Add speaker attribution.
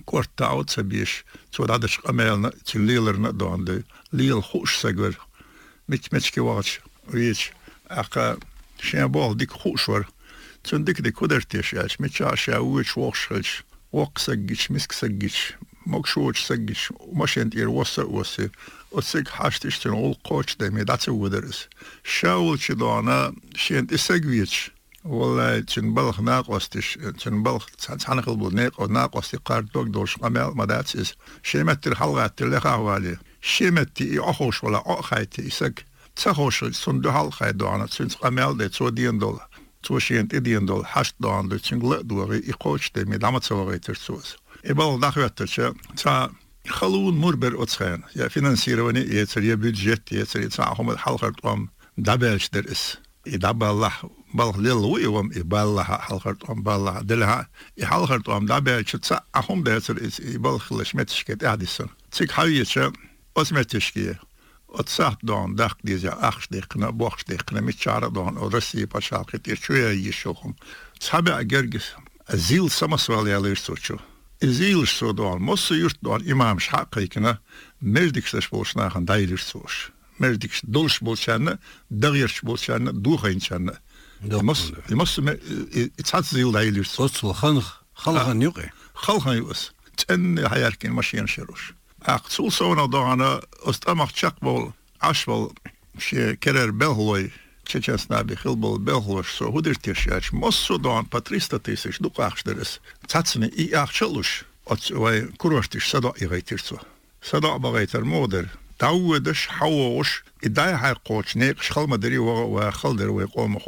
Speaker 1: kort oud sabiesh zo dat is amelna tlelerna doande leel خوش sagur met watch weet aka shambol dik خوشور toen dik kudertish als met ja shawch wochsch woksagich miskagich mokshoch sagich machent ir wasa osig hashtish ten all coach dem that's a withers shawl chidona shent isagvich والله تنبلغ ناقصتش تنبلغ تنحنق البناق وناقص قاردوك دورش قمال مداتس شيمت الحلقات اللي حوالي شيمت أخوش ولا أخيت يسك تخوش صندوق حلقة دوانا تنس قمال ده تو دين دول تو شينت دين دول حشت دوان ده تنقل دوغي يقوش ده مدامة سوغي ترسوز إبال دخواتش تا خلون مربر أتخان يا فينانسيرواني يتر يا بيدجت يتر يتساهم الحلقة دوام دابلش درس يدب الله بالغ للوي وم يبالها حلقت ام بالها دلها يحلقت ام دابا تشا اهم داتر يبالغ لشمتشكت اديسن تيك حويتش اسمتشكي اتسات دون داخ ديزا اخش دقنا بوخش دقنا متشار دون اورسي باشالقت يشويا يشوخم صابع جرجس ازيل سمسوال ياليرسوچو ازيل سودون مس يرت دون امام حقيقنا مردكش بوشناخن دايرسوش مردكش دولش بوشان دغيرش بوشان دوغينشان يمس يتصل دايلر
Speaker 2: صوت خلخن يقي
Speaker 1: خلخن يوس تن حياركين ماشين شروش اقصول سونا دانا استمخ تشقبل عشبل شي كرر بهلوي تشچسنا بخلبل بهلوش سو هودرتيش مس دان باتريستا تيسش دوقاخش درس تاتسني اي اخشلوش ات واي كروشتش صدا يغيترسو صدا بغيتر مودر تعودش حووش إداي حقوش نيقش خل مدري وخل در ويقوم